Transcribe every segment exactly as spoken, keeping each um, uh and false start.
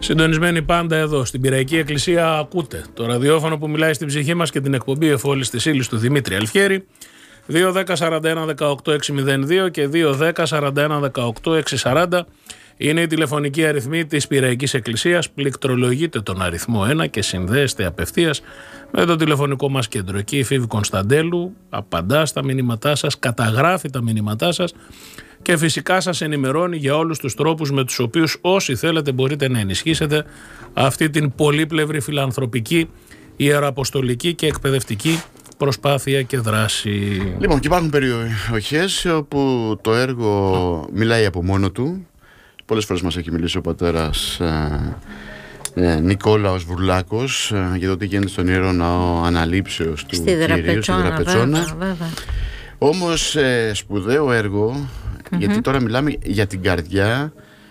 Συντονισμένοι πάντα εδώ στην Πειραϊκή Εκκλησία, ακούτε το ραδιόφωνο που μιλάει στην ψυχή μας και την εκπομπή Εφόλης της Ύλης του Δημήτρη Αλφιέρη. δύο δέκα σαράντα ένα δεκαοκτώ εξακόσια δύο και δύο δέκα σαράντα ένα δεκαοκτώ εξακόσια σαράντα είναι η τηλεφωνική αριθμή της Πειραϊκής Εκκλησίας. Πληκτρολογείτε τον αριθμό ένα και συνδέεστε απευθείας με το τηλεφωνικό μας κέντρο. Εκεί η Φίβη Κωνσταντέλου απαντά στα μηνύματά σας, καταγράφει τα μηνύματά σας και φυσικά σας ενημερώνει για όλους τους τρόπους με τους οποίους όσοι θέλετε μπορείτε να ενισχύσετε αυτή την πολύπλευρη φιλανθρωπική, ιεραποστολική και εκπαιδευτική προσπάθεια και δράση. Λοιπόν, και υπάρχουν περιοχές όπου το έργο μιλάει από μόνο του. Πολλές φορές μας έχει μιλήσει ο πατέρας ε, ε, Νικόλαος Βουρλάκος ε, για το τι γίνεται στον Ιερό Ναό Αναλήψεως του στη Κυρίου, στη Δραπετσόνα. Βέβαια, βέβαια. Όμως ε, σπουδαίο έργο, mm-hmm. γιατί τώρα μιλάμε για την καρδιά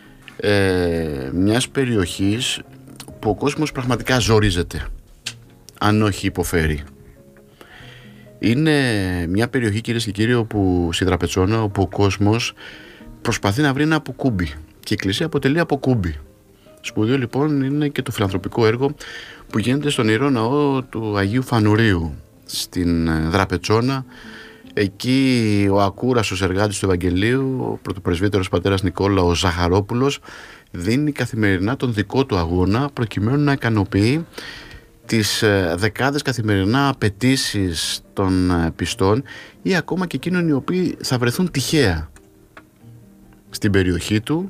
ε, μιας περιοχής που ο κόσμος πραγματικά ζορίζεται, αν όχι υποφέρει. Είναι μια περιοχή, κυρίες και κύριοι, όπου, στη Δραπετσόνα, όπου ο κόσμος προσπαθεί να βρει ένα αποκούμπι και η Εκκλησία αποτελεί αποκούμπι. Σπουδαίο λοιπόν είναι και το φιλανθρωπικό έργο που γίνεται στον Ιερό Ναό του Αγίου Φανουρίου στην Δραπετσόνα. Εκεί ο ακούραστος εργάτης του Ευαγγελίου, ο πρωτοπρεσβύτερος πατέρας Νικόλαος Ζαχαρόπουλος, δίνει καθημερινά τον δικό του αγώνα προκειμένου να ικανοποιεί τις δεκάδες καθημερινά απαιτήσεις των πιστών ή ακόμα και εκείνων οι οποίοι θα βρεθούν τυχαία στην περιοχή του,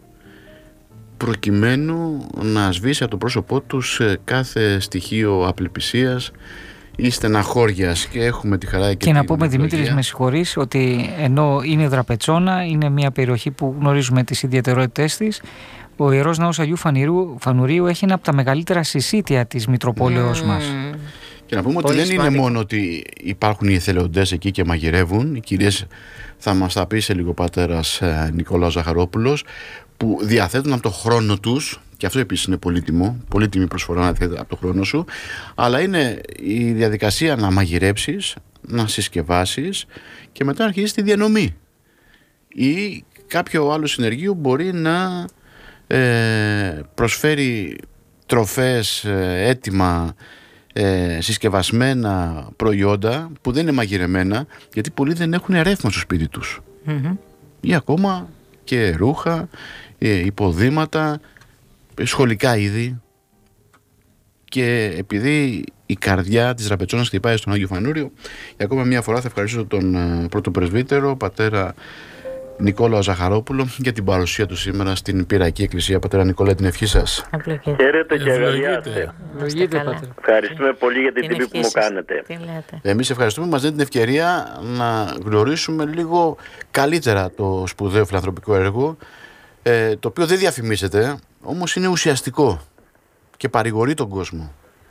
προκειμένου να σβήσει από το πρόσωπό τους κάθε στοιχείο απελπισίας ή στεναχώριας. Και έχουμε τη χαρά και, και να πούμε, Δημήτρη, με συγχωρείς, ότι ενώ είναι Δραπετσόνα, είναι μια περιοχή που γνωρίζουμε τις ιδιαιτερότητές της. Ο Ιερός Ναός Αγίου Φανουρίου, Φανουρίου έχει ένα από τα μεγαλύτερα συσίτια της Μητροπόλεως mm. μας. Και να πούμε Πολύ ότι δεν σημαντικό. είναι μόνο ότι υπάρχουν οι εθελοντές εκεί και μαγειρεύουν. Οι κυρίες θα μας τα πει σε λίγο πατέρας ε, Νικόλαος Ζαχαρόπουλος, που διαθέτουν από το χρόνο τους, και αυτό επίσης είναι πολύτιμο, πολύτιμη προσφορά να διαθέτει από το χρόνο σου, αλλά είναι η διαδικασία να μαγειρέψεις, να συσκευάσεις και μετά να αρχίσεις τη διανομή. Ή κάποιο άλλο συνεργείο μπορεί να ε, προσφέρει τροφές, ε, έτοιμα, ε, συσκευασμένα προϊόντα που δεν είναι μαγειρεμένα, γιατί πολλοί δεν έχουν ρεύμα στο σπίτι τους. Mm-hmm. Ή ακόμα και ρούχα, ε, υποδήματα, σχολικά είδη. Και επειδή η καρδιά της Δραπετσόνας χτυπάει στον Άγιο Φανούριο, για ακόμα μια φορά θα ευχαριστήσω τον ε, πρώτο πρεσβύτερο, πατέρα Νικόλαο Ζαχαρόπουλο, για την παρουσία του σήμερα στην Πειραϊκή Εκκλησία. Πατέρα Νικόλα, την ευχή σας. Χαίρετε και αγαλιάστε. Ευχαριστούμε πολύ για την την τιμή που μου κάνετε. Εμείς ευχαριστούμε, μας δίνει την ευκαιρία να γνωρίσουμε λίγο καλύτερα το σπουδαίο φιλανθρωπικό έργο, ε, το οποίο δεν διαφημίζεται, όμως είναι ουσιαστικό και παρηγορεί τον κόσμο.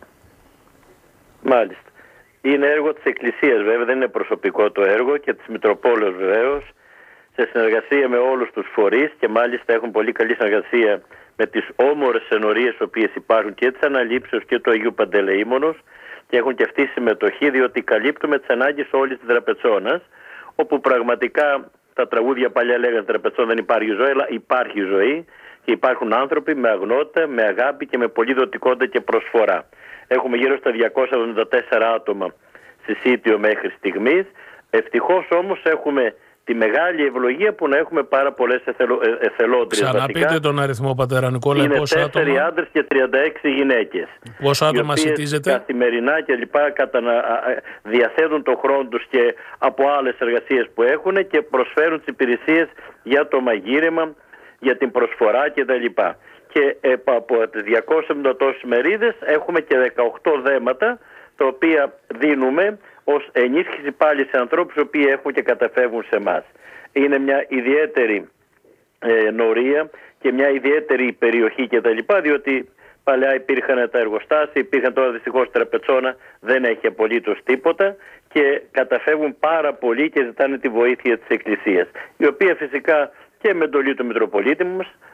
Μάλιστα. Είναι έργο της Εκκλησίας, βέβαια, δεν είναι προσωπικό το έργο, και της Μητροπόλεως βεβαίως, σε συνεργασία με όλους τους φορείς, και μάλιστα έχουν πολύ καλή συνεργασία με τις όμορες ενορίες οι οποίες υπάρχουν και της Αναλήψεως και του Αγίου Παντελεήμονος, και έχουν και αυτή συμμετοχή, διότι καλύπτουμε τις ανάγκες όλης της Δραπετσόνας, όπου πραγματικά τα τραγούδια παλιά λέγανε στην Δραπετσόνα δεν υπάρχει ζωή, αλλά υπάρχει ζωή και υπάρχουν άνθρωποι με αγνότητα, με αγάπη και με πολύ δοτικότητα και προσφορά. Έχουμε γύρω στα διακόσια εβδομήντα τέσσερα άτομα συσίτιο μέχρι στιγμής. Ευτυχώς όμως έχουμε τη μεγάλη ευλογία που να έχουμε πάρα πολλές εθελο, ε, εθελόντριες. Ξαναπείτε τον αριθμό, πατέρα Νικόλα. Είναι τέσσερις άντρες και τριάντα έξι γυναίκες. Πόσα άτομα σιτίζετε? Καθημερινά και λοιπά κατανα... διαθέτουν τον χρόνο τους και από άλλες εργασίες που έχουν και προσφέρουν τις υπηρεσίες για το μαγείρεμα, για την προσφορά κτλ. Και από τις διακόσιες εβδομήντα τόσες μερίδες έχουμε και δεκαοκτώ δέματα, τα οποία δίνουμε ως ενίσχυση πάλι σε ανθρώπους οι οποίοι έχουν και καταφεύγουν σε εμάς. Είναι μια ιδιαίτερη ε, νορία και μια ιδιαίτερη περιοχή κτλ. Διότι παλιά υπήρχαν τα εργοστάσια, υπήρχαν, τώρα δυστυχώς η Τραπετσόνα δεν έχει απολύτως τίποτα, και καταφεύγουν πάρα πολύ και ζητάνε τη βοήθεια της Εκκλησίας, η οποία φυσικά και με εντολή του Μητροπολίτη μας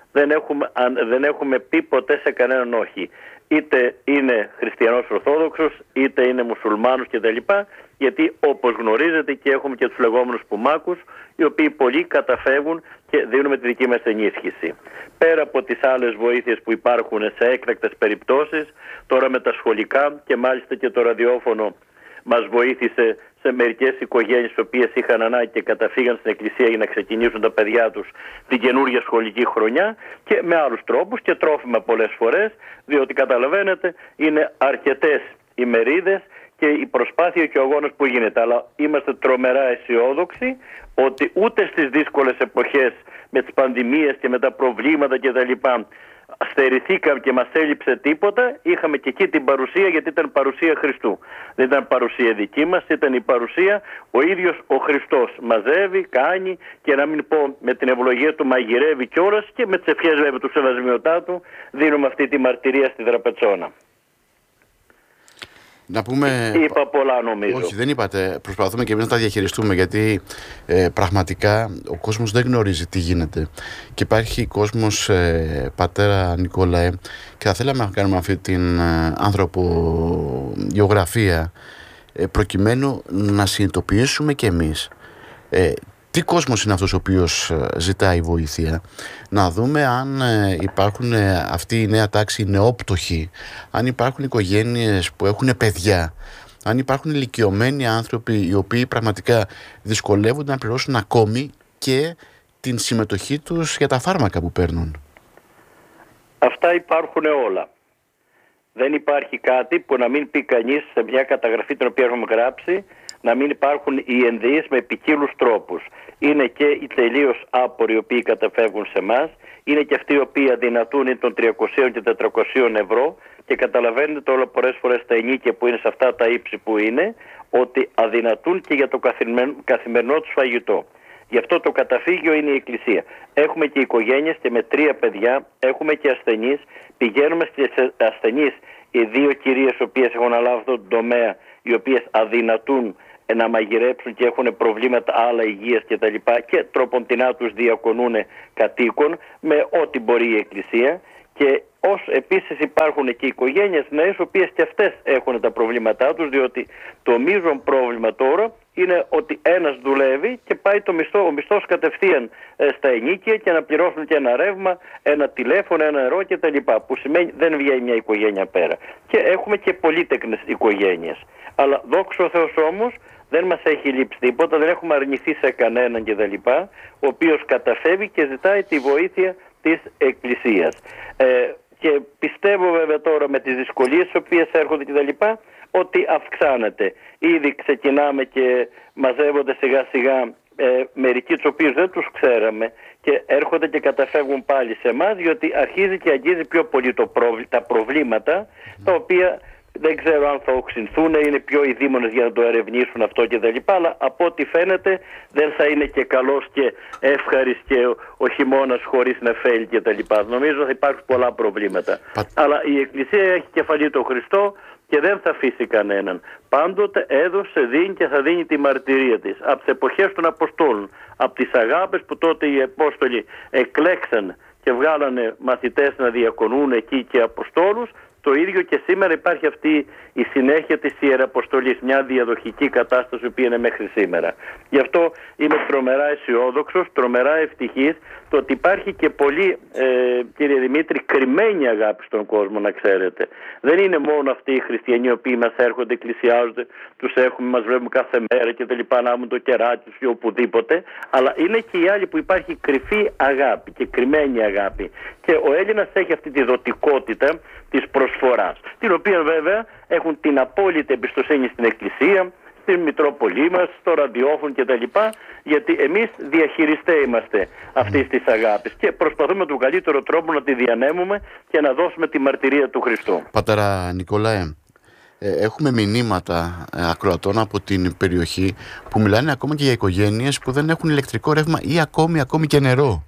δεν έχουμε, δεν έχουμε πει ποτέ σε κανέναν όχι. Είτε είναι χριστιανός Ορθόδοξος, είτε είναι μουσουλμάνος κτλ. Γιατί όπως γνωρίζετε και έχουμε και τους λεγόμενους πουμάκους, οι οποίοι πολλοί καταφεύγουν και δίνουμε τη δική μας ενίσχυση. Πέρα από τις άλλες βοήθειες που υπάρχουν σε έκτακτες περιπτώσεις, τώρα με τα σχολικά και μάλιστα και το ραδιόφωνο μας βοήθησε σε μερικές οικογένειες οι οποίες είχαν ανάγκη και καταφύγαν στην εκκλησία για να ξεκινήσουν τα παιδιά τους την καινούργια σχολική χρονιά, και με άλλους τρόπους και τρόφιμα πολλές φορές, διότι καταλαβαίνετε είναι αρκετές οι μερίδες και η προσπάθεια και ο αγώνας που γίνεται. Αλλά είμαστε τρομερά αισιόδοξοι ότι ούτε στις δύσκολες εποχές με τις πανδημίες και με τα προβλήματα κτλ. Στερηθήκαμε και μας έλειψε τίποτα. Είχαμε και εκεί την παρουσία, γιατί ήταν παρουσία Χριστού. Δεν ήταν παρουσία δική μας, ήταν η παρουσία ο ίδιος ο Χριστός. Μαζεύει, κάνει και να μην πω με την ευλογία του μαγειρεύει κιόλας, και με τις ευχές βέβαια του Σεβασμιωτάτου δίνουμε αυτή τη μαρτυρία στη Δραπετσόνα. Να πούμε... Είπα πολλά νομίζω. Όχι, δεν είπατε. Προσπαθούμε και εμείς να τα διαχειριστούμε, γιατί ε, πραγματικά ο κόσμος δεν γνωρίζει τι γίνεται. Και υπάρχει κόσμος, ε, πατέρα Νικόλαε, και θα θέλαμε να κάνουμε αυτή την ε, ανθρωπογεωγραφία ε, προκειμένου να συνειδητοποιήσουμε και εμείς ε, τι κόσμος είναι αυτός ο οποίος ζητάει βοήθεια, να δούμε αν ε, υπάρχουν ε, αυτή η νέα τάξη νεόπτωχοι, αν υπάρχουν οικογένειες που έχουν παιδιά, αν υπάρχουν ηλικιωμένοι άνθρωποι οι οποίοι πραγματικά δυσκολεύονται να πληρώσουν ακόμη και την συμμετοχή τους για τα φάρμακα που παίρνουν. Αυτά υπάρχουν όλα. Δεν υπάρχει κάτι που να μην πει κανείς σε μια καταγραφή την οποία έχουμε γράψει, να μην υπάρχουν οι ενδυείς με ποικίλους τρόπους. Είναι και οι τελείως άποροι οι οποίοι καταφεύγουν σε εμάς, είναι και αυτοί οι οποίοι αδυνατούν των τριακοσίων και τετρακοσίων ευρώ, και καταλαβαίνετε όλο πολλές φορές τα ενίκια που είναι σε αυτά τα ύψη που είναι, ότι αδυνατούν και για το καθημερινό τους φαγητό. Γι' αυτό το καταφύγιο είναι η Εκκλησία. Έχουμε και οικογένειες και με τρία παιδιά, έχουμε και ασθενείς. Πηγαίνουμε στις ασθενείς, οι δύο κυρίες οι οποίες έχουν αναλάβει αυτό το τομέα, οι οποίες αδυνατούν να μαγειρέψουν και έχουν προβλήματα άλλα υγείας και τα λοιπά, και τροποντινά τους διακονούν κατοίκων με ό,τι μπορεί η Εκκλησία. Και ως επίσης υπάρχουν και οικογένειες νέες, οι οποίες και αυτές έχουν τα προβλήματά τους, διότι το μείζον πρόβλημα τώρα είναι ότι ένας δουλεύει και πάει το μισθό, ο μισθός κατευθείαν ε, στα ενίκια, και να πληρώσουν και ένα ρεύμα, ένα τηλέφωνο, ένα νερό κτλ. Που σημαίνει δεν βγαίνει μια οικογένεια πέρα. Και έχουμε και πολύτεκνες οικογένειες. Αλλά δόξα ο Θεός όμως, δεν μας έχει λείψει τίποτα, δεν έχουμε αρνηθεί σε κανέναν κτλ. Ο οποίος καταφεύγει και ζητάει τη βοήθεια της Εκκλησίας. Ε, και πιστεύω βέβαια τώρα με τις δυσκολίες οι οποίες έρχονται κτλ. Ότι αυξάνεται. Ήδη ξεκινάμε και μαζεύονται σιγά σιγά ε, μερικοί τους οποίους δεν τους ξέραμε, και έρχονται και καταφεύγουν πάλι σε εμάς, διότι αρχίζει και αγγίζει πιο πολύ το προβλ... τα προβλήματα, τα οποία δεν ξέρω αν θα οξυνθούν, είναι πιο οι δήμονες για να το ερευνήσουν αυτό κτλ. Αλλά από ό,τι φαίνεται δεν θα είναι και καλός και εύχαρης και ο, ο χειμώνας χωρίς νεφέλη κτλ. Νομίζω θα υπάρχουν πολλά προβλήματα. Πα... Αλλά η Εκκλησία έχει κεφαλή τον Χριστό και δεν θα αφήσει κανέναν. Πάντοτε έδωσε, δίνει και θα δίνει τη μαρτυρία της. Από τις εποχές των Αποστόλων, από τις αγάπες που τότε οι Απόστολοι εκλέξαν και βγάλανε μαθητές να διακονούν εκεί και Αποστόλους, το ίδιο και σήμερα υπάρχει αυτή η συνέχεια της Ιεραποστολής, μια διαδοχική κατάσταση που είναι μέχρι σήμερα. Γι' αυτό είμαι τρομερά αισιόδοξος, τρομερά ευτυχής, το ότι υπάρχει και πολύ, ε, κύριε Δημήτρη, κρυμμένη αγάπη στον κόσμο, να ξέρετε. Δεν είναι μόνο αυτοί οι χριστιανοί οι οποίοι μας έρχονται, εκκλησιάζονται, τους έχουμε, μας βλέπουμε κάθε μέρα και τα λοιπά, να έχουμε το κεράκι τους ή οπουδήποτε, αλλά είναι και οι άλλοι που υπάρχει κρυφή αγάπη και κρυμμένη αγάπη. Και ο Έλληνας έχει αυτή τη δοτικότητα της προσφοράς, την οποία βέβαια έχουν την απόλυτη εμπιστοσύνη στην Εκκλησία, στην Μητρόπολη μας, στο ραδιόφωνο κτλ. Γιατί εμείς διαχειριστέ είμαστε αυτής της αγάπης και προσπαθούμε τον καλύτερο τρόπο να τη διανέμουμε και να δώσουμε τη μαρτυρία του Χριστού. Πατέρα Νικόλαε, έχουμε μηνύματα ακροατών από την περιοχή που μιλάνε ακόμα και για οικογένειες που δεν έχουν ηλεκτρικό ρεύμα ή ακόμη, ακόμη και νερό.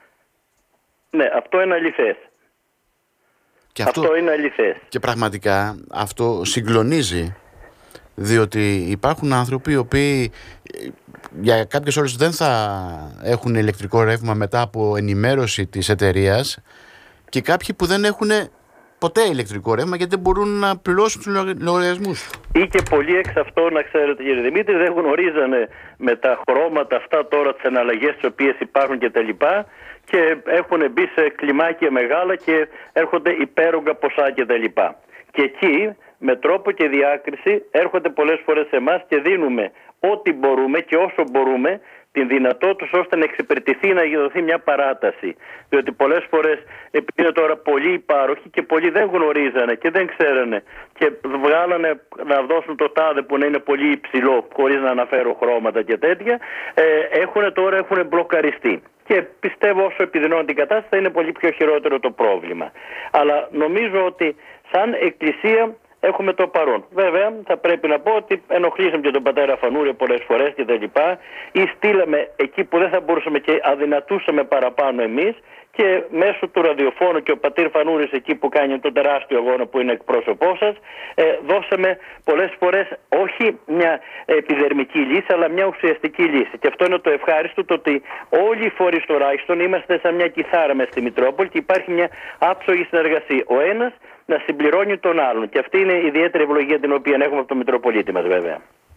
Ναι, αυτό είναι αληθές. Και αυτό, αυτό είναι αληθές. Και πραγματικά αυτό συγκλονίζει Διότι υπάρχουν άνθρωποι οι οποίοι για κάποιες ώρες δεν θα έχουν ηλεκτρικό ρεύμα μετά από ενημέρωση της εταιρείας, και κάποιοι που δεν έχουν ποτέ ηλεκτρικό ρεύμα γιατί δεν μπορούν να πληρώσουν τους λογαριασμούς. Ή και πολλοί εξ αυτών, να ξέρετε κύριε Δημήτρη, δεν γνωρίζανε με τα χρώματα αυτά τώρα τις εναλλαγές τις οποίες υπάρχουν και τα λοιπά, και έχουν μπει σε κλιμάκια μεγάλα και έρχονται υπέρογκα ποσά και τα λοιπά. Και εκεί με τρόπο και διάκριση έρχονται πολλές φορές σε εμάς και δίνουμε ό,τι μπορούμε και όσο μπορούμε την δυνατότητα ώστε να εξυπηρετηθεί, να δοθεί μια παράταση. Διότι πολλές φορές, επειδή είναι τώρα πολλοί υπάροχοι και πολλοί δεν γνωρίζανε και δεν ξέρανε και βγάλανε να δώσουν το τάδε που να είναι πολύ υψηλό, χωρίς να αναφέρω χρώματα και τέτοια, ε, έχουν τώρα έχουν μπλοκαριστεί. Και πιστεύω όσο επιδεινώνει την κατάσταση θα είναι πολύ πιο χειρότερο το πρόβλημα. Αλλά νομίζω ότι σαν Εκκλησία έχουμε το παρόν. Βέβαια, θα πρέπει να πω ότι ενοχλήσαμε και τον πατέρα Φανούρη πολλές φορές και τα λοιπά, ή στείλαμε εκεί που δεν θα μπορούσαμε και αδυνατούσαμε παραπάνω εμείς, και μέσω του ραδιοφώνου και ο πατήρ Φανούρης εκεί που κάνει τον τεράστιο αγώνα που είναι εκπρόσωπός σας, ε, δώσαμε πολλές φορές όχι μια επιδερμική λύση αλλά μια ουσιαστική λύση. Και αυτό είναι το ευχάριστο, το ότι όλοι οι φορείς τουλάχιστον είμαστε σαν μια κιθάρα μες στη Μητρόπολη και υπάρχει μια άψογη συνεργασία. Ο ένας να συμπληρώνει τον άλλον. Και αυτή είναι η ιδιαίτερη ευλογία την οποία έχουμε από τον Μητροπολίτη μας, βέβαια.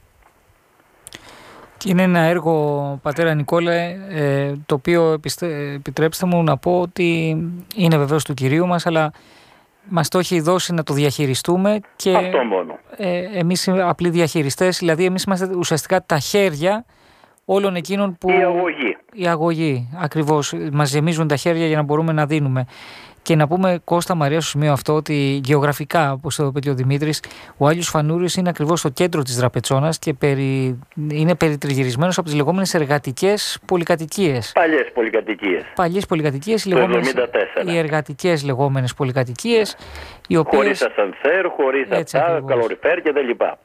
Και είναι ένα έργο, πατέρα Νικόλε, το οποίο επιτρέψτε μου να πω ότι είναι βεβαίως του Κυρίου μας, αλλά μας το έχει δώσει να το διαχειριστούμε και αυτό μόνο. Ε, εμείς απλοί διαχειριστές, δηλαδή εμείς είμαστε ουσιαστικά τα χέρια όλων εκείνων που... Η αγωγή. Η αγωγή, ακριβώς. Μας γεμίζουν τα χέρια για να μπορούμε να δίνουμε. Και να πούμε, Κώστα Μαρία, στο σημείο αυτό, ότι γεωγραφικά, όπως το είπε ο Δημήτρης, ο Άγιος Φανούρης είναι ακριβώς στο κέντρο της Δραπετσόνας και περι... είναι περιτριγυρισμένος από τις λεγόμενες εργατικές πολυκατοικίες. Παλιές πολυκατοικίες. Παλιές πολυκατοικίες, οι, λεγόμενες... οι εργατικές λεγόμενες πολυκατοικίες. Οι οποίες... Χωρίς ασανσέρ, χωρίς αυτά, καλοριφέρ και τα λοιπά.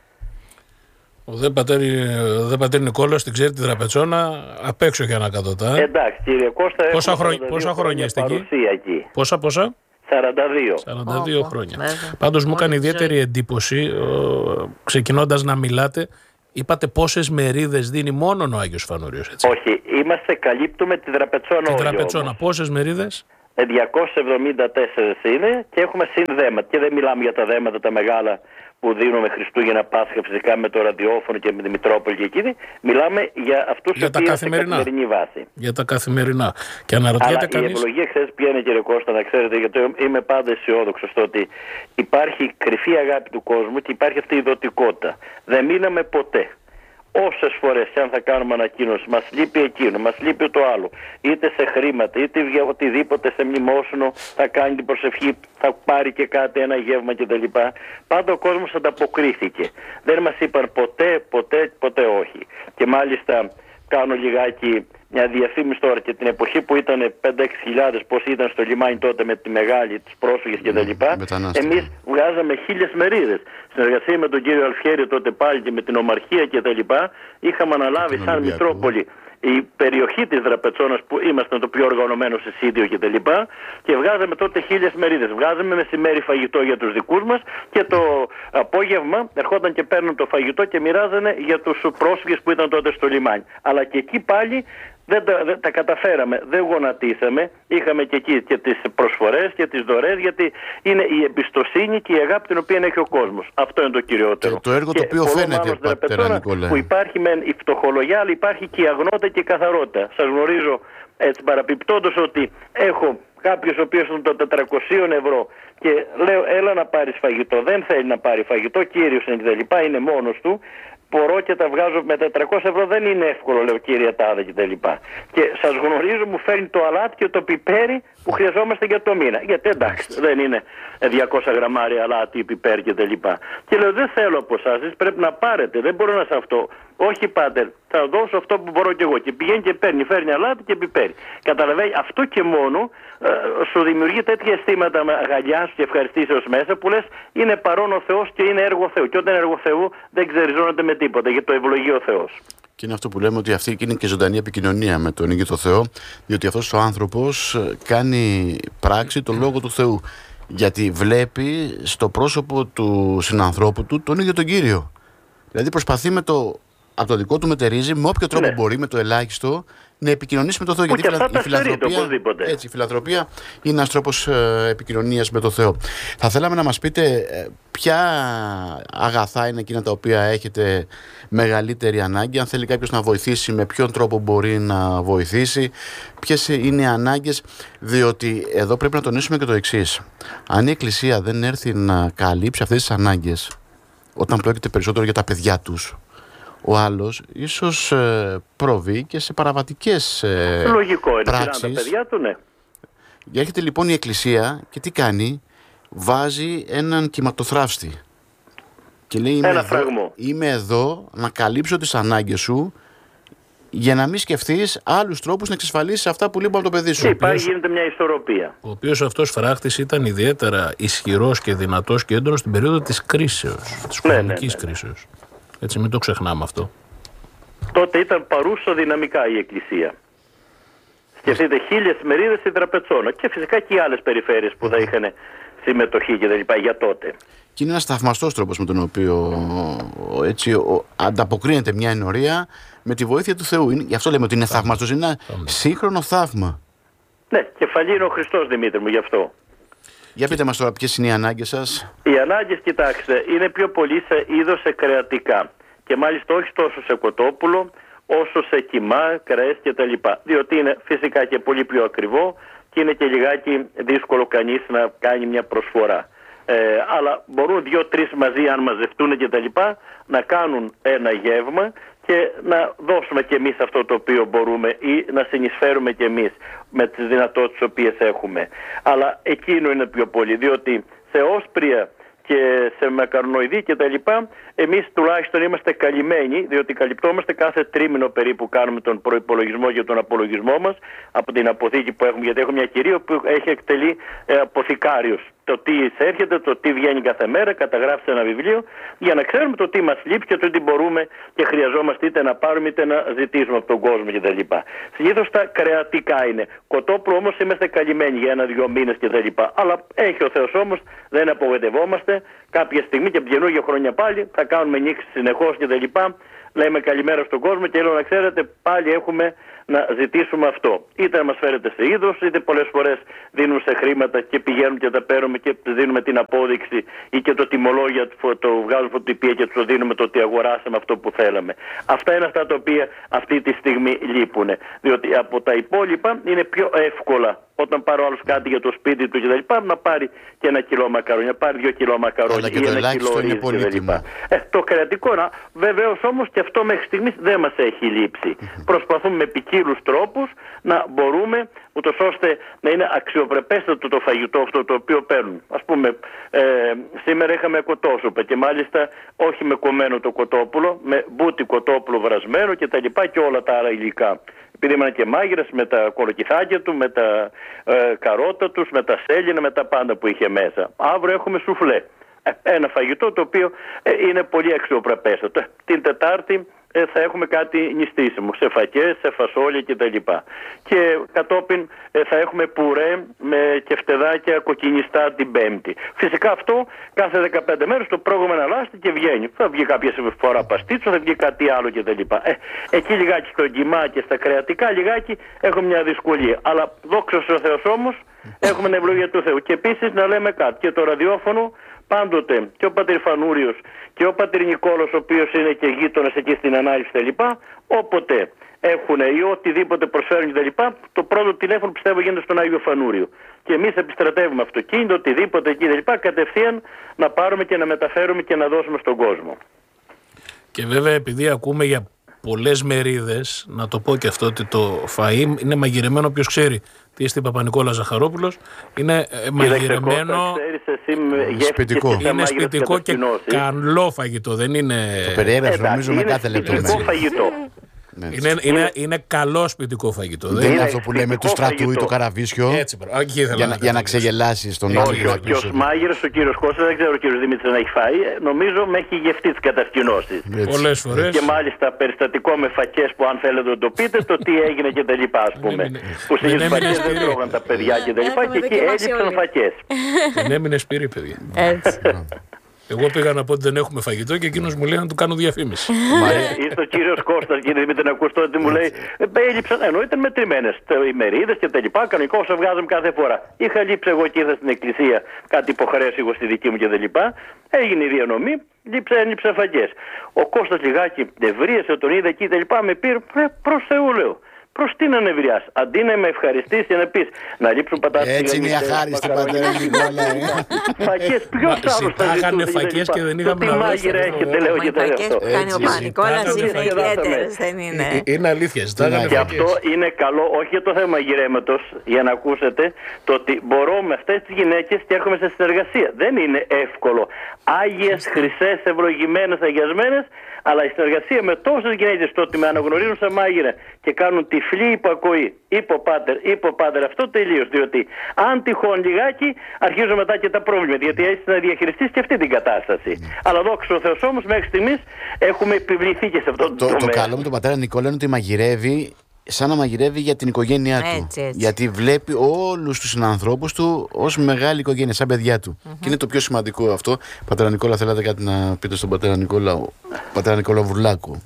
Ο δε πατέρι, δε πατέρι Νικόλαος την ξέρει τη Δραπετσόνα απ' έξω και ανακατοτά. Εντάξει κύριε Κώστα, πόσα, χρό... πόσα χρόνια είστε εκεί? Πόσα πόσα? σαράντα δύο. σαράντα δύο χρόνια. Βέβαια. Πάντως μου έκανε ιδιαίτερη εντύπωση, ο, ξεκινώντας να μιλάτε, είπατε πόσες μερίδες δίνει μόνον ο Άγιος Φανούριος, έτσι? Όχι, είμαστε, καλύπτουμε τη Δραπετσόνα. Τη Δραπετσόνα, πόσες μερίδες? διακόσιες εβδομήντα τέσσερα είναι και έχουμε συνδέματα. Και δεν μιλάμε για τα δέματα τα μεγάλα που δίνουμε Χριστούγεννα, Πάσχα, φυσικά με το ραδιόφωνο και με τη Μητρόπολη και εκείνη. Μιλάμε για αυτούς που είναι σε καθημερινή βάση. Για τα καθημερινά. Και αναρωτιέται αλλά κανείς... η ευλογία, ξέρεις ποια είναι, κύριε Κώστα, να ξέρετε, γιατί είμαι πάντα αισιόδοξος στο ότι υπάρχει κρυφή αγάπη του κόσμου και υπάρχει αυτή η δοτικότητα. Δεν μείναμε ποτέ. Όσες φορές και αν θα κάνουμε ανακοίνωση, μας λείπει εκείνο, μας λείπει το άλλο, είτε σε χρήματα, είτε για οτιδήποτε σε μνημόσυνο, θα κάνει την προσευχή, θα πάρει και κάτι, ένα γεύμα κτλ. Πάντα ο κόσμος ανταποκρίθηκε. Δεν μας είπαν ποτέ, ποτέ, ποτέ όχι. Και μάλιστα κάνω λιγάκι μια διαφήμιση τώρα και την εποχή που ήταν πέντε έξι χιλιάδες, πόσοι ήταν στο λιμάνι τότε με τη μεγάλη, τους πρόσφυγες κτλ. Εμείς βγάζαμε χίλιες μερίδες. Συνεργασία με τον κύριο Αλφιέρη τότε πάλι και με την Ομαρχία κτλ. Είχαμε αναλάβει σαν Μητρόπολη η περιοχή της Δραπετσόνας που ήμασταν το πιο οργανωμένο σε Σίδιο και τα λοιπά, και βγάζαμε τότε χίλιες μερίδες. Βγάζαμε μεσημέρι φαγητό για τους δικούς μας και το απόγευμα ερχόταν και παίρνουν το φαγητό και μοιράζανε για τους πρόσφυγες που ήταν τότε στο λιμάνι. Αλλά και εκεί πάλι δεν τα, δεν τα καταφέραμε, δεν γονατίσαμε, είχαμε και εκεί και τις προσφορές και τις δωρεές, γιατί είναι η εμπιστοσύνη και η αγάπη την οποία έχει ο κόσμος. Αυτό είναι το κυριότερο. Και το έργο το οποίο φαίνεται, πατέρα Νικόλα, που υπάρχει μεν η φτωχολογιά, αλλά υπάρχει και η αγνότητα και η καθαρότητα. Σας γνωρίζω έτσι παραπιπτόντως ότι έχω κάποιος ο οποίος είναι το τετρακόσια ευρώ και λέω έλα να πάρεις φαγητό, δεν θέλει να πάρει φαγητό, κύριος είναι και τα λοιπά, είναι μόνος του. Μπορώ και τα βγάζω με τετρακόσια ευρώ, δεν είναι εύκολο, λέω, κύριε τάδε και τα λοιπά. Και σας γνωρίζω, μου φέρνει το αλάτι και το πιπέρι που χρειαζόμαστε για το μήνα. Γιατί εντάξει, δεν είναι διακόσια γραμμάρια αλάτι, πιπέρι και τα λοιπά. Και λέω, δεν θέλω από εσάς, πρέπει να πάρετε, δεν μπορώ να σε αυτό. Όχι, πάτερ, θα δώσω αυτό που μπορώ κι εγώ. Και πηγαίνει και παίρνει, φέρνει αλάτι και πιπέρι. Καταλαβαίνει, αυτό και μόνο ε, σου δημιουργεί τέτοια αισθήματα αγαλιάς και ευχαριστήσεως μέσα που λες είναι παρόν ο Θεός και είναι έργο Θεού. Και όταν είναι έργο Θεού δεν ξεριζώνεται με τίποτα, γιατί το ευλογεί ο Θεός. Και είναι αυτό που λέμε, ότι αυτή είναι και ζωντανή επικοινωνία με τον ίδιο το Θεό, διότι αυτός ο άνθρωπος κάνει πράξη το λόγο του Θεού. Γιατί βλέπει στο πρόσωπο του συνανθρώπου του τον ίδιο τον Κύριο. Δηλαδή προσπαθεί με το, από το δικό του μετερίζει, με όποιο τρόπο ναι. μπορεί, με το ελάχιστο, να επικοινωνήσει με το Θεό. Που Γιατί η φιλανθρωπία, έτσι, η φιλανθρωπία είναι ένας τρόπος ε, επικοινωνίας με το Θεό. Θα θέλαμε να μας πείτε ε, ποια αγαθά είναι εκείνα τα οποία έχετε μεγαλύτερη ανάγκη, αν θέλει κάποιος να βοηθήσει, με ποιον τρόπο μπορεί να βοηθήσει, ποιες είναι οι ανάγκες, διότι εδώ πρέπει να τονίσουμε και το εξής. Αν η Εκκλησία δεν έρθει να καλύψει αυτές τις ανάγκες, όταν πρόκειται περισσότερο για τα παιδιά τους, ο άλλος ίσως ε, προβεί και σε παραβατικές ε, Λογικό είναι, πράξεις. Τα παιδιά του, ναι. Έρχεται λοιπόν η Εκκλησία και τι κάνει? Βάζει έναν κυματοθράφστη και λέει είμαι Ένα εδώ, φραγμό. είμαι εδώ να καλύψω τις ανάγκες σου, για να μην σκεφτείς άλλους τρόπους να εξασφαλίσεις αυτά που λείπουν από το παιδί σου. Και υπάρχει, γίνεται μια ισορροπία. Ο οποίος αυτός φράχτης ήταν ιδιαίτερα ισχυρός και δυνατός και έντονος στην περίοδο της κρίσεως, της ναι, οικονομικής ναι, ναι. κρίσεως. Έτσι, μην το ξεχνάμε αυτό. Τότε ήταν παρούσα δυναμικά η Εκκλησία. Σκεφτείτε χίλιες μερίδες στην Τραπετσόνα και φυσικά και οι άλλες περιφέρειες που θα είχαν συμμετοχή και τα λοιπά για τότε. Και είναι ένας θαυμαστός τρόπος με τον οποίο έτσι, ο, ανταποκρίνεται μια ενορία με τη βοήθεια του Θεού. Είναι, γι' αυτό λέμε ότι είναι θαυμαστός, είναι ένα σύγχρονο θαύμα. Ναι, κεφαλή είναι ο Χριστός, Δημήτρη μου, γι' αυτό. Για πείτε μας τώρα ποιες είναι οι ανάγκες σας. Οι ανάγκες, κοιτάξτε, είναι πιο πολύ σε είδος σε κρεατικά. Και μάλιστα όχι τόσο σε κοτόπουλο, όσο σε κιμά, κρέες κτλ. Διότι είναι φυσικά και πολύ πιο ακριβό και είναι και λιγάκι δύσκολο κανείς να κάνει μια προσφορά. Ε, αλλά μπορούν δύο-τρεις μαζί, αν μαζευτούν κτλ., να κάνουν ένα γεύμα και να δώσουμε κι εμείς αυτό το οποίο μπορούμε ή να συνεισφέρουμε κι εμείς με τις δυνατότητες τις οποίες έχουμε. Αλλά εκείνο είναι πιο πολύ, διότι σε όσπρια και σε μακαρονοειδή και τα λοιπά, εμείς τουλάχιστον είμαστε καλυμμένοι, διότι καλυπτόμαστε κάθε τρίμηνο περίπου, κάνουμε τον προϋπολογισμό για τον απολογισμό μας από την αποθήκη που έχουμε, γιατί έχω μια κυρία που έχει εκτελεί ε, αποθηκάριος. Το τι εισέρχεται, το τι βγαίνει κάθε μέρα, καταγράφει σε ένα βιβλίο, για να ξέρουμε το τι μας λείπει και το τι μπορούμε και χρειαζόμαστε είτε να πάρουμε είτε να ζητήσουμε από τον κόσμο κτλ. Συνήθως τα κρεατικά είναι. Κοτόπουλο όμως είμαστε καλυμμένοι για ένα-δυο μήνες κτλ. Αλλά έχει ο Θεός όμως, δεν απογοητευόμαστε. Κάποια στιγμή και από καινούργια χρόνια πάλι θα κάνουμε νίξεις συνεχώς κτλ. Λέμε καλημέρα στον κόσμο και λέω να ξέρετε πάλι έχουμε να ζητήσουμε αυτό. Είτε να μας φέρετε σε είδος, είτε πολλές φορές δίνουν σε χρήματα και πηγαίνουν και τα παίρνουμε και τους δίνουμε την απόδειξη ή και το τιμολόγιο, το βγάζουν φωτοτυπία και τους δίνουμε το ότι αγοράσαμε αυτό που θέλαμε. Αυτά είναι αυτά τα οποία αυτή τη στιγμή λείπουν. Διότι από τα υπόλοιπα είναι πιο εύκολα όταν πάρει ο άλλος κάτι για το σπίτι του κτλ. Να πάρει και ένα κιλό μακαρόνια, να πάρει δύο κιλό μακαρόνια ή ένα κιλό ρύζι κτλ. Ε, το κρεατικό, να, βεβαίως όμως και αυτό μέχρι στιγμής δεν μας έχει λείψει. Προσπαθούμε με ποικίλους τρόπους να μπορούμε, ούτως ώστε να είναι αξιοπρεπέστατο το φαγητό αυτό το οποίο παίρνουν. Ας πούμε, ε, σήμερα είχαμε κοτόσουπα και μάλιστα όχι με κομμένο το κοτόπουλο, με μπούτι κοτόπουλο βρασμένο και τα λοιπά και όλα τα άλλα υλικά. Επειδή ήμουν και μάγειρας με τα κολοκυθάκια του, με τα ε, καρότα τους, με τα σέλινα, με τα πάντα που είχε μέσα. Αύριο έχουμε σουφλέ. Ε, ένα φαγητό το οποίο ε, είναι πολύ αξιοπρεπέστατο. Την Τετάρτη ε, θα έχουμε κάτι νηστίσιμο, σε φακές, σε φασόλια κτλ. Και κατόπιν ε, θα έχουμε πουρέ με κεφτεδάκια κοκκινιστά την Πέμπτη. Φυσικά αυτό κάθε δεκαπέντε μέρες το πρόγραμμα αναλάσσεται και βγαίνει. Θα βγει κάποια φορά παστίτσο, θα βγει κάτι άλλο κτλ. Ε, εκεί λιγάκι στο γκυμά και στα κρεατικά λιγάκι έχουμε μια δυσκολία. Αλλά δόξα ο Θεός όμως έχουμε την ευλογία του Θεού. Και επίσης να λέμε κάτι, και το ραδιόφωνο πάντοτε και ο πατήρ Φανούριος και ο πατήρ Νικόλος, ο οποίος είναι και γείτονας εκεί στην ανάλυση κτλ. Όποτε έχουν ή οτιδήποτε προσφέρουν κτλ. Το πρώτο τηλέφωνο πιστεύω γίνεται στον Άγιο Φανούριο. Και εμείς επιστρατεύουμε αυτοκίνητο, οτιδήποτε εκεί κτλ. Κατευθείαν να πάρουμε και να μεταφέρουμε και να δώσουμε στον κόσμο. Και βέβαια επειδή ακούμε για πολλές μερίδες, να το πω και αυτό, ότι το φαΐ είναι μαγειρεμένο, όποιος ξέρει τι είστε Παπα-Νικόλα Ζαχαρόπουλος, είναι μαγειρεμένο, είναι σπιτικό, είναι σπιτικό και καλό φαγητό, δεν είναι... Το περιέγραψε νομίζω με κάθε λεπτομέρεια. Είναι φαγητό. Είναι, είναι, είναι καλό σπιτικό φαγητό. Δεν είναι αυτό που λέμε του στρατού ή το καραβίσιο. Έτσι, για, να, για να ξεγελάσει τον άλλο. Και ο μάγειρας, ο κύριος Κώστας, δεν ξέρω ο κύριος Δημήτρης να έχει φάει, νομίζω με έχει γευτεί τις κατασκηνώσεις. Πολλές φορές. Και μάλιστα περιστατικό με φακές που αν θέλετε να το πείτε, το τι έγινε και τα λοιπά, ας πούμε. Που στις φακές δεν τρώγαν τα παιδιά και τα λοιπά και εκεί έλειψαν φακές. Δεν έμεινε σπίρι, παιδιά. Έτσι. Εγώ πήγα να πω ότι δεν έχουμε φαγητό και εκείνος μου λέει να του κάνω διαφήμιση. Ήρθε ο κύριος Κώστας, κύριε Δημήτρη, να ακούσω ότι μου λέει: έλειψαν, ενώ ήταν μετρημένες οι μερίδες και τα λοιπά. Κανονικό όσο βγάζαμε κάθε φορά. Είχα λείψει εγώ και ήρθα στην εκκλησία, κάτι υποχρέωση εγώ στη δική μου και τα λοιπά. Έγινε η διανομή, λείψα, έλειψα φαγές. Ο Κώστας λιγάκι ευρίασε, τον είδα εκεί τα λοιπά, με πήρε προς Θεού, λέω. Προς τι να νευριάς, αντί να με ευχαριστήσει και να πεις να λείψουν πατάτες. Έτσι είναι η αχάριστη πατέρα Νικόλα. Φακές, ποιος άλλος θα ζητάγανε φακές και δεν είχαμε να δώσουμε. Τι μάγειρα έχετε, λέω και τα φακές που κάνει ο Πανικόλας είναι ιδιαίτερες, δεν είναι. Είναι αλήθεια, ζητάγανε Και φακές. αυτό είναι καλό, όχι για το θέμα μαγειρέματος, για να ακούσετε, το ότι μπορώ με αυτές τις γυναίκες και έρχομαι σε συνεργασία. Δεν είναι εύκολο. Άγιες, χρυσές, ευλογημένες, αγιασμένες, αλλά η συνεργασία με τόσες γυναίκες το ότι με αναγνωρίζουν σαν μάγειρα και κάνουν τυφλή υπακοή, υποπάτερ, υποπάτερ, αυτό τελείως. Διότι αν τυχόν λιγάκι αρχίζουν μετά και τα προβλήματα, γιατί έτσι να διαχειριστείς και αυτή την κατάσταση. Mm. Αλλά δόξα τω Θεώ όμως μέχρι στιγμής έχουμε επιβληθεί και σε αυτό το, το τομέα. Το καλό με τον πατέρα Νικόλα είναι ότι μαγειρεύει σαν να μαγειρεύει για την οικογένειά του. Έτσι, έτσι. Γιατί βλέπει όλους τους συνανθρώπους του ως μεγάλη οικογένεια, σαν παιδιά του. Mm-hmm. Και είναι το πιο σημαντικό αυτό. Πατέρα Νικόλα, θέλατε κάτι να πείτε στον πατέρα Νικόλα, πατέρα Νικόλα Βουρλάκου?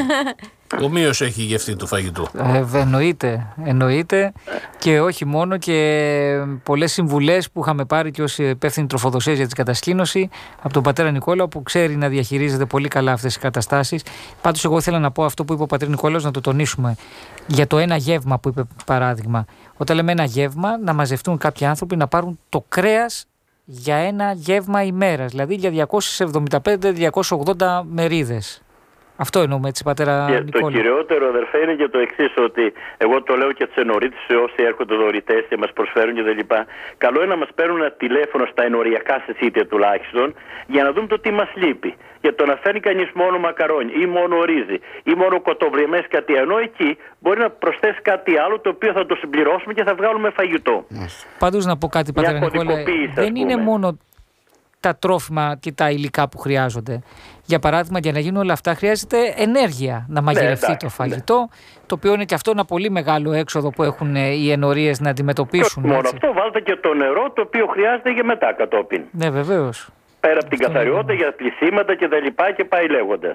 Ομοίως έχει γευτεί του φαγητού. Ε, εννοείται, εννοείται και όχι μόνο, και πολλές συμβουλές που είχαμε πάρει και ως υπεύθυνοι τροφοδοσίας για την κατασκήνωση από τον πατέρα Νικόλα, που ξέρει να διαχειρίζεται πολύ καλά αυτές τις καταστάσεις. Πάντως εγώ ήθελα να πω αυτό που είπε ο πατέρ Νικόλαος, να το τονίσουμε, για το ένα γεύμα που είπε παράδειγμα. Όταν λέμε ένα γεύμα, να μαζευτούν κάποιοι άνθρωποι να πάρουν το κρέας για ένα γεύμα ημέρας, δηλαδή για διακόσιες εβδομήντα πέντε με διακόσιες ογδόντα μερίδες. Αυτό εννοούμε, έτσι, πατέρα και Νικόλα. Το κυριότερο, αδερφέ, είναι και το εξής, ότι εγώ το λέω και τις ενορίτες σε όσοι έρχονται δωρητές και μας προσφέρουν και τα λοιπά. Καλό είναι να μας παίρνουν ένα τηλέφωνο στα ενοριακά συσίτια τουλάχιστον, για να δούμε το τι μας λείπει. Για το να φέρνει κανείς μόνο μακαρόνι ή μόνο ρύζι ή μόνο κοτοβλιεμές κάτι, ενώ εκεί μπορεί να προσθέσει κάτι άλλο το οποίο θα το συμπληρώσουμε και θα βγάλουμε φαγητό. Πάντως να πω κάτι, πατέρα Νικόλα, δεν είναι μόνο τα τρόφιμα και τα υλικά που χρειάζονται. Για παράδειγμα, για να γίνουν όλα αυτά χρειάζεται ενέργεια να μαγειρευτεί, ναι, το φαγητό, ναι, το οποίο είναι και αυτό ένα πολύ μεγάλο έξοδο που έχουν οι ενορίες να αντιμετωπίσουν. Και μόνο αυτό, βάλτε και το νερό το οποίο χρειάζεται για μετά κατόπιν. Ναι, βεβαίως. Πέρα από την καθαριότητα, για πλησίματα και τα λοιπά και πάει λέγοντας.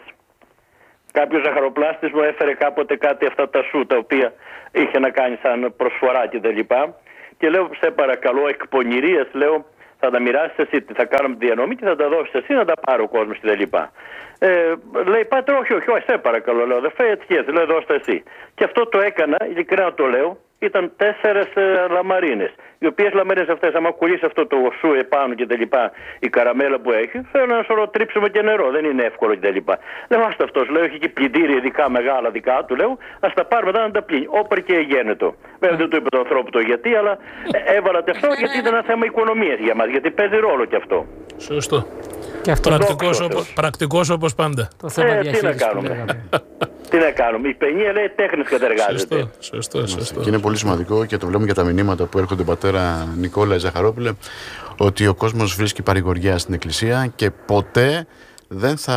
Κάποιος ζαχαροπλάστης μου έφερε κάποτε κάτι αυτά τα σου τα οποία είχε να κάνει σαν προσφορά και τα λοιπά. Και λέω, σε παρακαλώ, εκ πονηρίας, λέω, θα τα μοιράσεις εσύ, θα κάνουμε τη διανομή και θα τα δώσεις εσύ να τα πάρει ο κόσμος και τα λοιπά. Ε, λέει, πάτε, όχι, όχι, όχι, σε παρακαλώ, λέω, δεν φέρει έτσι και έτσι, λέω, δώστε εσύ. Και αυτό το έκανα, ειλικρινά το λέω, ήταν τέσσερες ε, λαμαρίνες. Οι οποίες λαμαρίνες αυτές, άμα κολλήσει αυτό το σου επάνω και τα λοιπά, η καραμέλα που έχει, θέλω ένα σωρό τρίψιμο και νερό, δεν είναι εύκολο και τα λοιπά. Λέω, άστα αυτός, λέω, έχει και πλυντήρια ειδικά μεγάλα δικά του, λέω, ας τα πάρουμε μετά να τα πλύνει. Όπερ και γένετο. Βέβαια δεν το είπε τον ανθρώπου το γιατί, αλλά έβαλα αυτό γιατί ήταν ένα θέμα οικονομίας για μας, γιατί παίζει ρόλο και αυτό. Σωστό. Και αυτό πρακτικός, όπως, πρακτικός όπως πάντα. Το θέμα ε, τι να κάνουμε. Τι να κάνουμε. Η παινία λέει τέχνης κατεργάζεται. Σωστό, σωστό, σωστό. Και είναι πολύ σημαντικό και το βλέπουμε και τα μηνύματα που έρχονται πατέρα Νικόλα Ζαχαρόπουλε, ότι ο κόσμος βρίσκει παρηγοριά στην εκκλησία και ποτέ δεν θα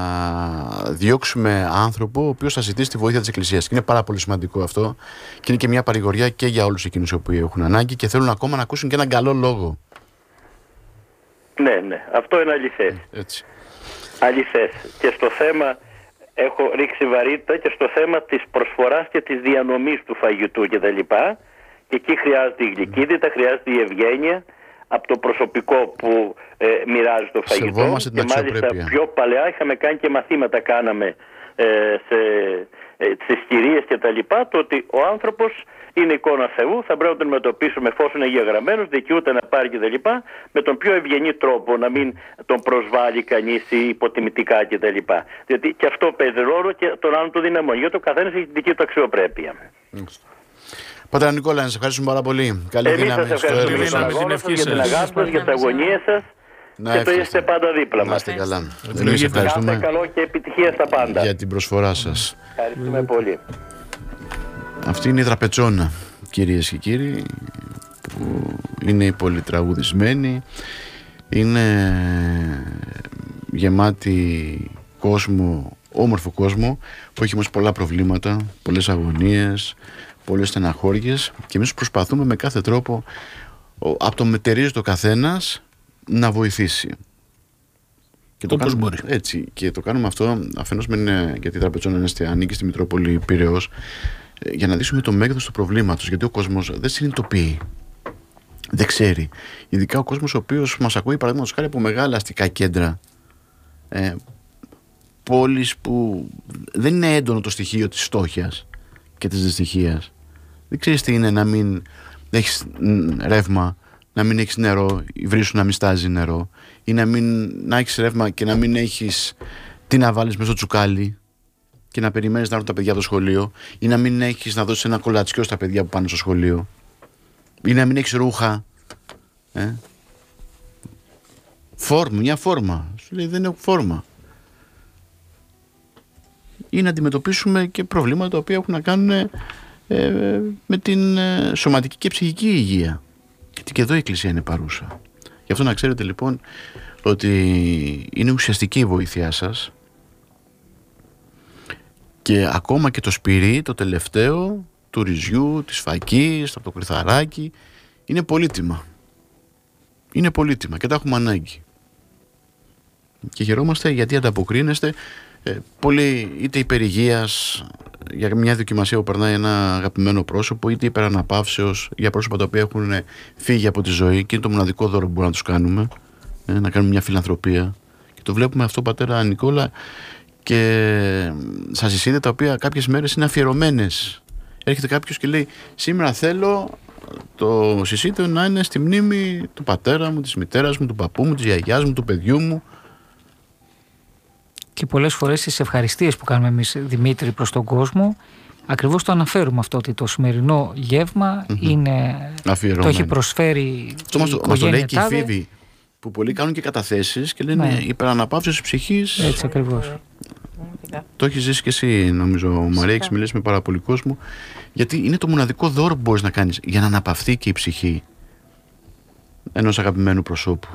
διώξουμε άνθρωπο ο οποίος θα ζητήσει τη βοήθεια της εκκλησίας. Και είναι πάρα πολύ σημαντικό αυτό και είναι και μια παρηγοριά και για όλους εκείνους που έχουν ανάγκη και θέλουν ακόμα να ακούσουν και έναν καλό λόγο. Ναι, ναι, αυτό είναι αληθές. Έτσι. Αληθές. Και στο θέμα έχω ρίξει βαρύτητα και στο θέμα της προσφοράς και της διανομής του φαγητού και τα λοιπά. Και εκεί χρειάζεται η γλυκύτητα, χρειάζεται η ευγένεια από το προσωπικό που ε, μοιράζει το φαγητό. Σεβόμαστε την και μάλιστα πιο παλαιά είχαμε κάνει και μαθήματα, κάναμε ε, σε, ε, στις κυρίες και τα λοιπά, το ότι ο άνθρωπος είναι εικόνα Θεού, θα πρέπει να τον αντιμετωπίσουμε εφόσον είναι γεγραμμένος, δικαιούται να πάρει και τα λοιπά, με τον πιο ευγενή τρόπο, να μην τον προσβάλλει κανείς ή υποτιμητικά και τα λοιπά. Διότι και αυτό παίζει ρόλο και τον άλλον το δυναμώνει, γιατί ο καθένας έχει τη δική του αξιοπρέπεια. Πατέρα Νικόλα, να σας ευχαριστούμε πάρα πολύ. Καλή Εμείς δύναμη σας στο έργο ευχαριστούμε σας. για την αγάπη σας, για την αγάπη σας, για τις αγωνίες σας. Να και το εύχεστε. είστε πάντα δίπλα Να μας. είστε καλά. Ευλογείτε. Εμείς ευχαριστούμε Κάθε καλό και επιτυχία στα πάντα. για την προσφορά σας. Ευχαριστούμε πολύ. Αυτή είναι η Δραπετσόνα, κυρίες και κύριοι, που είναι η πολυτραγουδισμένη, είναι γεμάτη κόσμο, όμορφο κόσμο, που έχει όμως πολλά προβλήματα, πολλές αγωνίες, πολλές στεναχώριες, και εμείς προσπαθούμε με κάθε τρόπο, από το μετερίζει το καθένας, να βοηθήσει. Και το όπως κάνουμε, μπορεί. Έτσι, και το κάνουμε αυτό αφενός με, γιατί η Δραπετσόνα ανήκει στη Μητρόπολη Πειραιώς, για να δείξουμε το μέγεθος του προβλήματος. Γιατί ο κόσμος δεν συνειδητοποιεί, δεν ξέρει. Ειδικά ο κόσμος ο οποίος μας ακούει, παραδείγματος χάρη, από μεγάλα αστικά κέντρα, ε, πόλεις που δεν είναι έντονο το στοιχείο της φτώχειας και της δυστυχίας. Δεν ξέρεις τι είναι να μην έχεις ρεύμα, να μην έχεις νερό, η βρύση σου να μην στάζει νερό, ή να, μην, να έχεις ρεύμα και να μην έχεις τι να βάλεις μέσα στο τσουκάλι και να περιμένεις να έρθουν τα παιδιά από το σχολείο, ή να μην έχεις να δώσεις ένα κολατσιό στα παιδιά που πάνε στο σχολείο, ή να μην έχεις ρούχα. Ε? Φόρμα, μια φόρμα. Σου λέει δεν έχω φόρμα. Ή να αντιμετωπίσουμε και προβλήματα τα οποία έχουν να κάνουν ε, με την ε, σωματική και ψυχική υγεία. Γιατί και εδώ η Εκκλησία είναι παρούσα. Γι' αυτό να ξέρετε λοιπόν ότι είναι ουσιαστική η βοήθειά σας, και ακόμα και το σπυρί, το τελευταίο, του ρυζιού, της φακής, από το κρυθαράκι, είναι πολύτιμα. Είναι πολύτιμα και τα έχουμε ανάγκη. Και χαιρόμαστε γιατί ανταποκρίνεστε. Ε, πολύ, είτε υπερηγείας για μια δοκιμασία που περνάει ένα αγαπημένο πρόσωπο, είτε υπεραναπαύσεως για πρόσωπα τα οποία έχουν φύγει από τη ζωή, και είναι το μοναδικό δώρο που μπορούμε να τους κάνουμε, ε, να κάνουμε μια φιλανθρωπία. Και το βλέπουμε αυτό, πατέρα Νικόλα, και σας εισίδε τα οποία κάποιες μέρες είναι αφιερωμένες. Έρχεται κάποιος και λέει σήμερα θέλω το συσίτιο να είναι στη μνήμη του πατέρα μου, της μητέρας μου, του παππού μου, της γιαγιάς μου, του παιδιού μου. Και πολλές φορές στις ευχαριστίες που κάνουμε εμείς, Δημήτρη, προς τον κόσμο, ακριβώς το αναφέρουμε αυτό, ότι το σημερινό γεύμα mm-hmm. είναι, το έχει προσφέρει η οικογένεια. Μας το λέει και η Φίβη, που πολλοί κάνουν και καταθέσεις και λένε ναι. υπεραναπαύσεως της ψυχής. Έτσι ακριβώς. Το έχεις ζήσει και εσύ, νομίζω, Μαρία, έχεις μιλήσει με πάρα πολύ κόσμο, γιατί είναι το μοναδικό δώρο που μπορείς να κάνεις για να αναπαυθεί και η ψυχή ενός αγαπημένου προσώπου.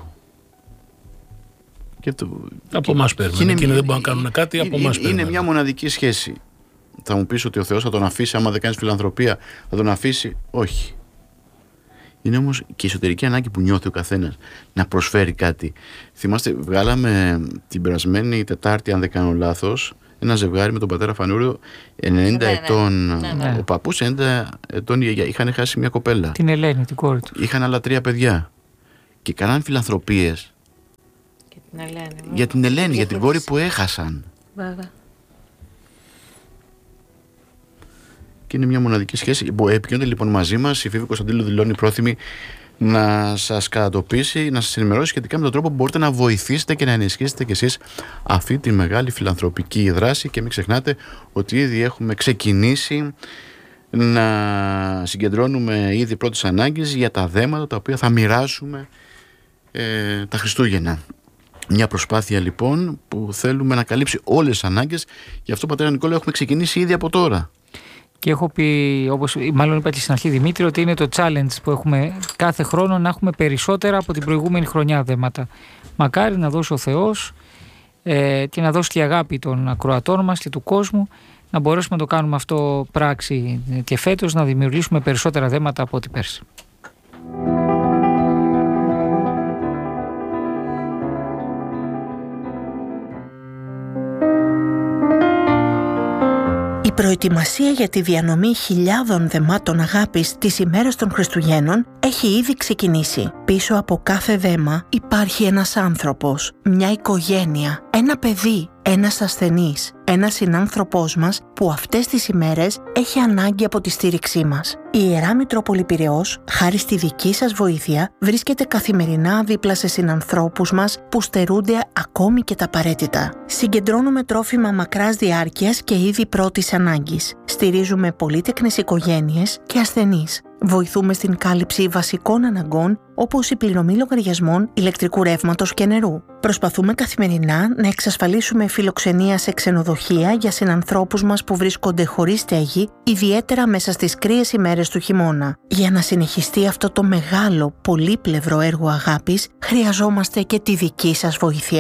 Και το... Από εμάς παίρνουν. Εκείνοι δεν μπορούν να κάνουν κάτι, από εμάς παίρνουν. Είναι μια μοναδική σχέση. Θα μου πεις ότι ο Θεός θα τον αφήσει, άμα δεν κάνεις φιλανθρωπία, θα τον αφήσει. Όχι. Είναι όμως και η εσωτερική ανάγκη που νιώθει ο καθένας να προσφέρει κάτι. Θυμάστε, βγάλαμε την περασμένη Τετάρτη, αν δεν κάνω λάθος, ένα ζευγάρι με τον πατέρα Φανούριο, ενενήντα ναι, ετών ναι, ναι. ο παππούς, ενενήντα ετών η γιαγιά. Είχαν χάσει μια κοπέλα. Την Ελένη, την κόρη του. Είχαν άλλα τρία παιδιά. Και κάναν φιλανθρωπίες. Και την Ελένη, για την Ελένη, για την κόρη που έχασαν. Βέβαια. Και είναι μια μοναδική σχέση. Επικοινωνείτε λοιπόν μαζί μας. Η Φίβη Κωνσταντήλου δηλώνει πρόθυμη να σας κατατοπίσει, να σας ενημερώσει σχετικά με τον τρόπο που μπορείτε να βοηθήσετε και να ενισχύσετε κι εσείς αυτή τη μεγάλη φιλανθρωπική δράση. Και μην ξεχνάτε ότι ήδη έχουμε ξεκινήσει να συγκεντρώνουμε ήδη πρώτες ανάγκες για τα δέματα τα οποία θα μοιράσουμε ε, τα Χριστούγεννα. Μια προσπάθεια λοιπόν που θέλουμε να καλύψει όλες τις ανάγκες. Γι' αυτό, πατέρα Νικόλα, έχουμε ξεκινήσει ήδη από τώρα. Και έχω πει, όπως μάλλον είπα και στην αρχή, Δημήτρη, ότι είναι το challenge που έχουμε κάθε χρόνο να έχουμε περισσότερα από την προηγούμενη χρονιά δέματα. Μακάρι να δώσει ο Θεός ε, και να δώσει τη αγάπη των ακροατών μας και του κόσμου, να μπορέσουμε να το κάνουμε αυτό πράξη και φέτος να δημιουργήσουμε περισσότερα δέματα από ό,τι πέρσι. Η προετοιμασία για τη διανομή χιλιάδων δεμάτων αγάπης τις ημέρες των Χριστουγέννων έχει ήδη ξεκινήσει. Πίσω από κάθε δέμα υπάρχει ένας άνθρωπος, μια οικογένεια, ένα παιδί, ένας ασθενής, ένας συνάνθρωπός μας που αυτές τις ημέρες έχει ανάγκη από τη στήριξή μας. Η Ιερά Μητρόπολη Πειραιώς, χάρη στη δική σας βοήθεια, βρίσκεται καθημερινά δίπλα σε συνανθρώπους μας που στερούνται ακόμη και τα απαραίτητα. Συγκεντρώνουμε τρόφιμα μακράς διάρκειας και είδη πρώτης ανάγκης. Στηρίζουμε πολύτεκνες οικογένειες και ασθενείς. Βοηθούμε στην κάλυψη βασικών αναγκών όπως η πληρωμή λογαριασμών ηλεκτρικού ρεύματος και νερού. Προσπαθούμε καθημερινά να εξασφαλίσουμε φιλοξενία σε ξενοδοχεία για συνανθρώπους μας που βρίσκονται χωρίς στέγη, ιδιαίτερα μέσα στις κρύες ημέρες του χειμώνα. Για να συνεχιστεί αυτό το μεγάλο, πολύπλευρο έργο αγάπης, χρειαζόμαστε και τη δική σας βοήθεια.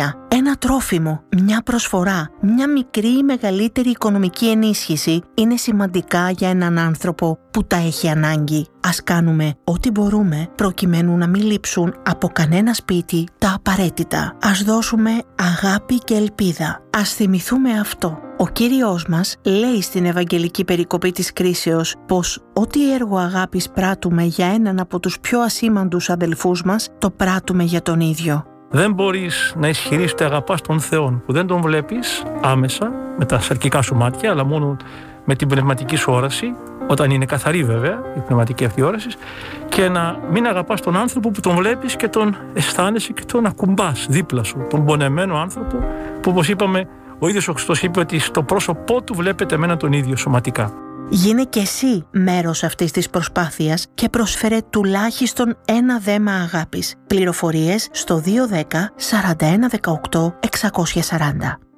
Ένα τρόφιμο, μια προσφορά, μια μικρή ή μεγαλύτερη οικονομική ενίσχυση είναι σημαντικά για έναν άνθρωπο που τα έχει ανάγκη. Ας κάνουμε ό,τι μπορούμε προκειμένου να μην λείψουν από κανένα σπίτι τα απαραίτητα. Ας δώσουμε αγάπη και ελπίδα. Ας θυμηθούμε αυτό. Ο Κύριος μας λέει στην Ευαγγελική περικοπή της κρίσεως πως ό,τι έργο αγάπης πράττουμε για έναν από τους πιο ασήμαντους αδελφούς μας, το πράττουμε για τον ίδιο. Δεν μπορείς να ισχυρείς ότι αγαπάς τον Θεό που δεν τον βλέπεις άμεσα με τα σαρκικά σου μάτια, αλλά μόνο με την πνευματική σου όραση, όταν είναι καθαρή βέβαια η πνευματική αυτή όραση, και να μην αγαπάς τον άνθρωπο που τον βλέπεις και τον αισθάνεσαι και τον ακουμπάς δίπλα σου, τον πονεμένο άνθρωπο που, όπως είπαμε, ο ίδιος ο Χριστός είπε ότι στο πρόσωπό του βλέπετε εμένα τον ίδιο σωματικά. Γίνε και εσύ μέρος αυτής της προσπάθειας και προσφέρε τουλάχιστον ένα δέμα αγάπης. Πληροφορίες στο δύο ένα μηδέν σαράντα ένα δεκαοκτώ εξακόσια σαράντα.